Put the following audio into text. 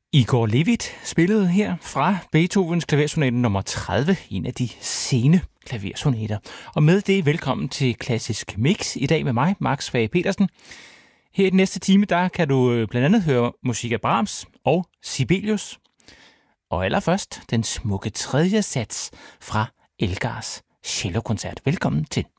Igor Levit spillede her fra Beethovens klaversonate nummer 30, en af de sene klaversonater. Og med det, velkommen til Klassisk Mix i dag med mig, Max Fage Petersen. Her i den næste time, der kan du blandt andet høre musik af Brahms og Sibelius. Og allerførst den smukke tredje sats fra Elgars cellokoncert. Velkommen til.